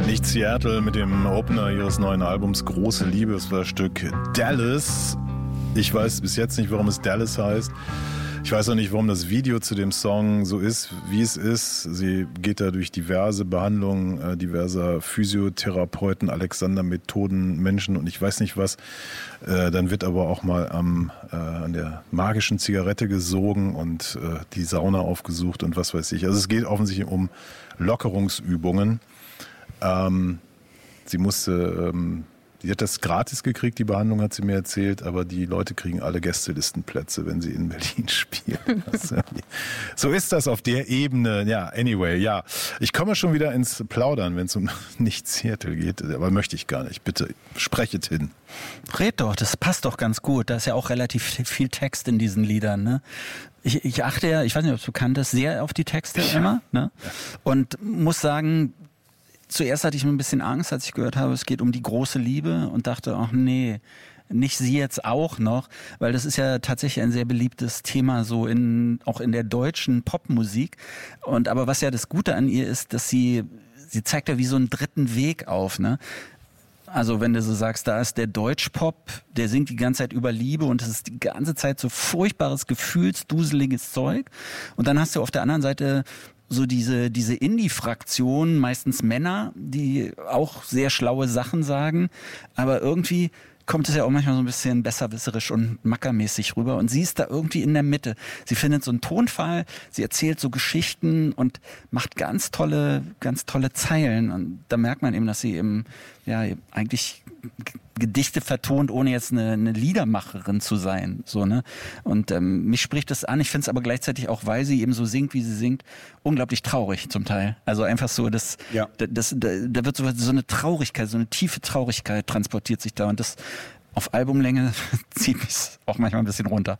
Nicht Seattle mit dem Opener ihres neuen Albums Große Liebe. Es war das Stück Dallas. Ich weiß bis jetzt nicht, warum es Dallas heißt. Ich weiß auch nicht, warum das Video zu dem Song so ist, wie es ist. Sie geht da durch diverse Behandlungen diverser Physiotherapeuten, Alexander-Methoden, Menschen und ich weiß nicht was. Dann wird aber auch mal an der magischen Zigarette gesogen und die Sauna aufgesucht und was weiß ich. Also es geht offensichtlich um Lockerungsübungen. Sie hat das gratis gekriegt, die Behandlung, hat sie mir erzählt, aber die Leute kriegen alle Gästelistenplätze, wenn sie in Berlin spielen. So ist das auf der Ebene. Ja, anyway, ja. Ich komme schon wieder ins Plaudern, wenn es um nicht Seattle geht, aber möchte ich gar nicht. Bitte, sprechet hin. Red doch, das passt doch ganz gut. Da ist ja auch relativ viel Text in diesen Liedern, ne? Ich achte ja, ich weiß nicht, ob du kanntest, sehr auf die Texte immer, ne? Und muss sagen, zuerst hatte ich ein bisschen Angst, als ich gehört habe, es geht um die große Liebe und dachte, ach nee, nicht sie jetzt auch noch, weil das ist ja tatsächlich ein sehr beliebtes Thema so auch in der deutschen Popmusik. Aber was ja das Gute an ihr ist, dass sie zeigt ja wie so einen dritten Weg auf, ne? Also wenn du so sagst, da ist der Deutschpop, der singt die ganze Zeit über Liebe und es ist die ganze Zeit so furchtbares, gefühlsduseliges Zeug. Und dann hast du auf der anderen Seite so diese Indie-Fraktion, meistens Männer, die auch sehr schlaue Sachen sagen, aber irgendwie kommt es ja auch manchmal so ein bisschen besserwisserisch und mackermäßig rüber und sie ist da irgendwie in der Mitte. Sie findet so einen Tonfall, sie erzählt so Geschichten und macht ganz tolle Zeilen und da merkt man eben, dass sie eben eigentlich Gedichte vertont, ohne jetzt eine Liedermacherin zu sein, so, ne? Und mich spricht das an. Ich finde es aber gleichzeitig auch, weil sie eben so singt, wie sie singt, unglaublich traurig zum Teil. Also einfach so, da wird so eine Traurigkeit, so eine tiefe Traurigkeit transportiert sich da und das auf Albumlänge zieht mich auch manchmal ein bisschen runter.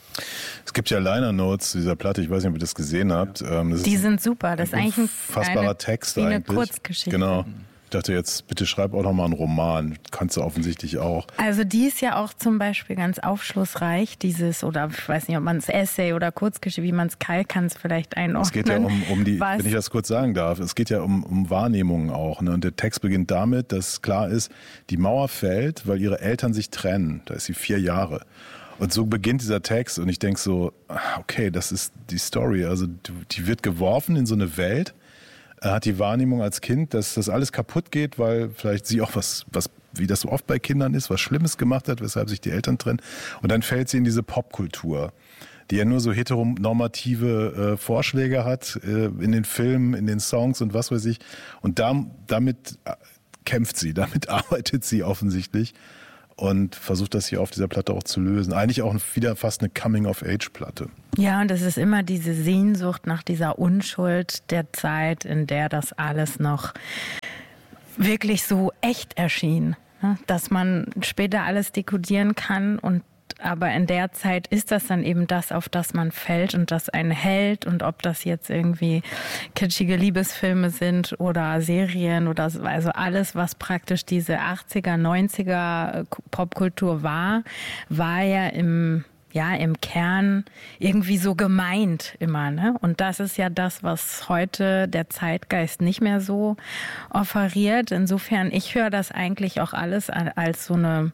Es gibt ja Liner Notes dieser Platte, ich weiß nicht, ob ihr das gesehen habt. Die sind super, das ist eigentlich ein unfassbarer Text wie eine eigentlich. Kurzgeschichte. Genau. Ich dachte jetzt, bitte schreib auch nochmal einen Roman. Kannst du offensichtlich auch. Also die ist ja auch zum Beispiel ganz aufschlussreich, oder ich weiß nicht, ob man es Essay oder Kurzgeschichte, wie man es kann es vielleicht einordnen. Es geht ja um die, wenn ich das kurz sagen darf, es geht ja um Wahrnehmungen auch. Ne? Und der Text beginnt damit, dass klar ist, die Mauer fällt, weil ihre Eltern sich trennen. Da ist sie 4 Jahre. Und so beginnt dieser Text und ich denke so, okay, das ist die Story. Also die wird geworfen in so eine Welt, hat die Wahrnehmung als Kind, dass das alles kaputt geht, weil vielleicht sie auch was, wie das so oft bei Kindern ist, was Schlimmes gemacht hat, weshalb sich die Eltern trennen. Und dann fällt sie in diese Popkultur, die ja nur so heteronormative Vorschläge hat in den Filmen, in den Songs und was weiß ich. Und damit kämpft sie, damit arbeitet sie offensichtlich und versucht das hier auf dieser Platte auch zu lösen. Eigentlich auch wieder fast eine Coming-of-Age-Platte. Ja, und es ist immer diese Sehnsucht nach dieser Unschuld der Zeit, in der das alles noch wirklich so echt erschien. Dass man später alles dekodieren kann aber in der Zeit ist das dann eben das, auf das man fällt und das einen hält. Und ob das jetzt irgendwie kitschige Liebesfilme sind oder Serien oder also alles, was praktisch diese 80er, 90er Popkultur war ja im Kern irgendwie so gemeint immer, ne? Und das ist ja das, was heute der Zeitgeist nicht mehr so offeriert. Insofern, ich höre das eigentlich auch alles als so eine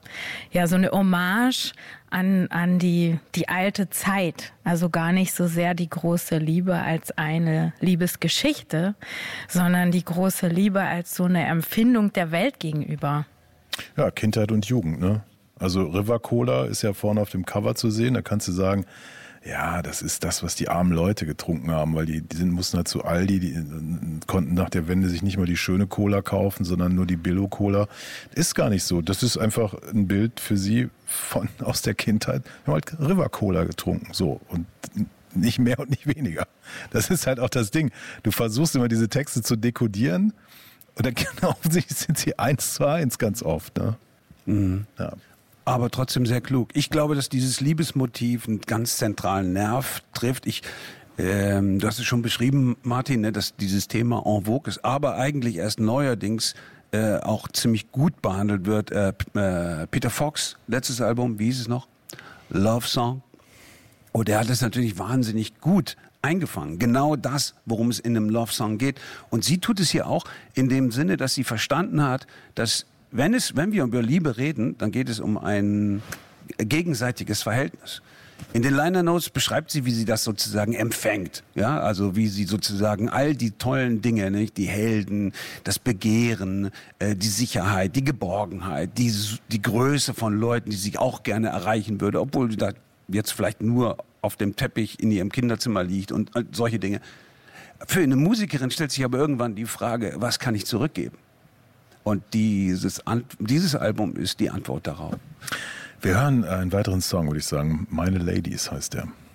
Hommage an die alte Zeit. Also gar nicht so sehr die große Liebe als eine Liebesgeschichte, sondern die große Liebe als so eine Empfindung der Welt gegenüber. Ja, Kindheit und Jugend, ne? Also River Cola ist ja vorne auf dem Cover zu sehen. Da kannst du sagen, ja, das ist das, was die armen Leute getrunken haben, weil die mussten halt zu Aldi, die konnten nach der Wende sich nicht mal die schöne Cola kaufen, sondern nur die Billo-Cola. Ist gar nicht so. Das ist einfach ein Bild für sie aus der Kindheit. Wir haben halt River Cola getrunken, so. Und nicht mehr und nicht weniger. Das ist halt auch das Ding. Du versuchst immer diese Texte zu dekodieren und dann genau sind sie 1:1 ganz oft, ne? Mhm. Ja. Aber trotzdem sehr klug. Ich glaube, dass dieses Liebesmotiv einen ganz zentralen Nerv trifft. Du hast es schon beschrieben, Martin, ne, dass dieses Thema en vogue ist, aber eigentlich erst neuerdings auch ziemlich gut behandelt wird. Peter Fox, letztes Album, wie hieß es noch? Love Song. Und er hat es natürlich wahnsinnig gut eingefangen. Genau das, worum es in einem Love-Song geht. Und sie tut es hier auch in dem Sinne, dass sie verstanden hat, dass wenn wir über Liebe reden, dann geht es um ein gegenseitiges Verhältnis. In den Liner Notes beschreibt sie, wie sie das sozusagen empfängt. Ja, also wie sie sozusagen all die tollen Dinge, nicht? Die Helden, das Begehren, die Sicherheit, die Geborgenheit, die Größe von Leuten, die sie auch gerne erreichen würde, obwohl sie da jetzt vielleicht nur auf dem Teppich in ihrem Kinderzimmer liegt und solche Dinge. Für eine Musikerin stellt sich aber irgendwann die Frage, was kann ich zurückgeben? Und dieses Album ist die Antwort darauf. Wir hören einen weiteren Song, würde ich sagen. Meine Ladies heißt der.